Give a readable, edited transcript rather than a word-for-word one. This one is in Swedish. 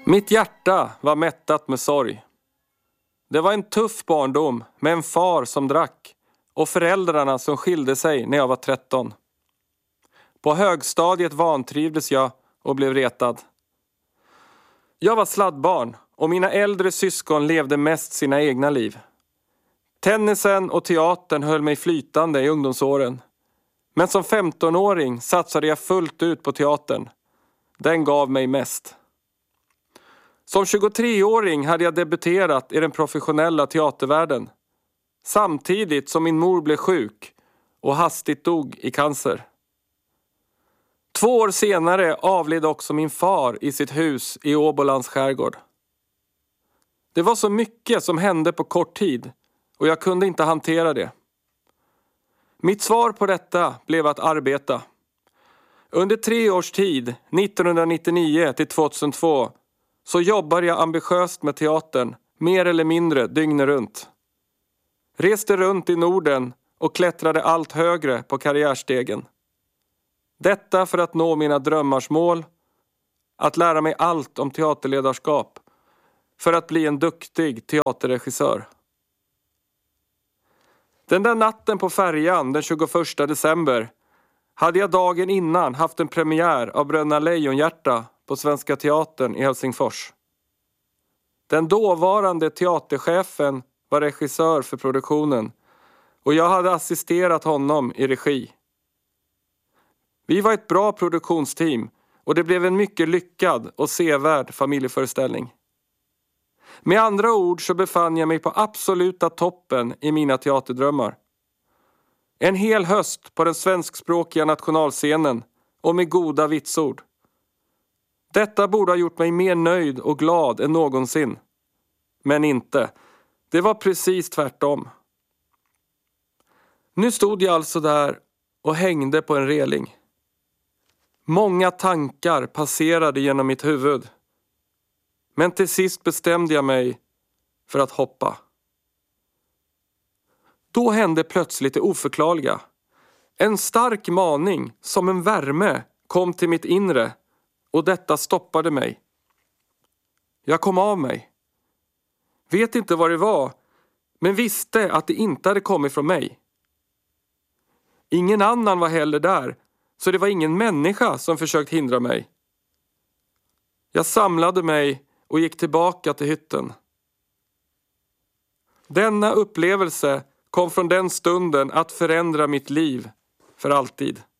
Mitt hjärta var mättat med sorg. Det var en tuff barndom med en far som drack och föräldrarna som skilde sig när jag var 13. På högstadiet vantrivdes jag och blev retad. Jag var sladdbarn och mina äldre syskon levde mest sina egna liv. Tennisen och teatern höll mig flytande i ungdomsåren. Men som 15-åring satsade jag fullt ut på teatern. Den gav mig mest. Som 23-åring hade jag debuterat i den professionella teatervärlden. Samtidigt som min mor blev sjuk och hastigt dog i cancer. 2 år senare avled också min far i sitt hus i Åbolands skärgård. Det var så mycket som hände på kort tid och jag kunde inte hantera det. Mitt svar på detta blev att arbeta. Under 3 års tid, 1999 till 2002, så jobbade jag ambitiöst med teatern, mer eller mindre dygnet runt. Reste runt i Norden och klättrade allt högre på karriärstegen. Detta för att nå mina drömmars mål, att lära mig allt om teaterledarskap, för att bli en duktig teaterregissör. Den där natten på färjan den 21 december hade jag dagen innan haft en premiär av Bröderna Lejonhjärta på Svenska Teatern i Helsingfors. Den dåvarande teaterchefen var regissör för produktionen och jag hade assisterat honom i regi. Vi var ett bra produktionsteam och det blev en mycket lyckad och sevärd familjeföreställning. Med andra ord så befann jag mig på absoluta toppen i mina teaterdrömmar. En hel höst på den svenskspråkiga nationalscenen och med goda vitsord. Detta borde ha gjort mig mer nöjd och glad än någonsin. Men inte. Det var precis tvärtom. Nu stod jag alltså där och hängde på en reling. Många tankar passerade genom mitt huvud. Men till sist bestämde jag mig för att hoppa. Då hände plötsligt det oförklarliga. En stark maning som en värme kom till mitt inre och detta stoppade mig. Jag kom av mig. Vet inte vad det var, men visste att det inte hade kommit från mig. Ingen annan var heller där, så det var ingen människa som försökt hindra mig. Jag samlade mig och gick tillbaka till hytten. Denna upplevelse kom från den stunden att förändra mitt liv för alltid.